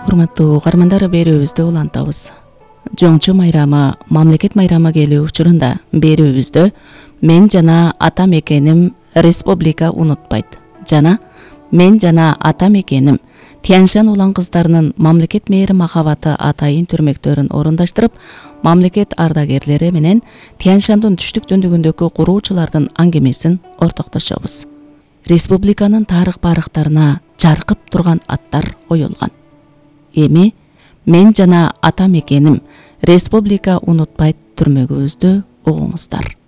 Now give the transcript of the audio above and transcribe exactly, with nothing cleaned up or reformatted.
Урматтуу каармандар, берүүбүздө улантабыз. Жоңчу майрамы, мамлекет майрамы келүү учурунда берүүбүздө мен жана ата мекеним республика унутпайт жана мен жана ата мекеним Тянь-Шань улан кыздарынын мамлекет мээри махабаты атайын түрмөктөрүн орундаштырып, мамлекет ардагерлери менен Тянь-Шаньдын түштүк дөндүгүндөгү куруучулардын аңгемесин ортоктошобуз. Республиканын тарых барыктарына жаркып турган аттар оюлган. Эми мен жана ата мекеним республика унутпайт түрмөгүбүздү угуңуздар.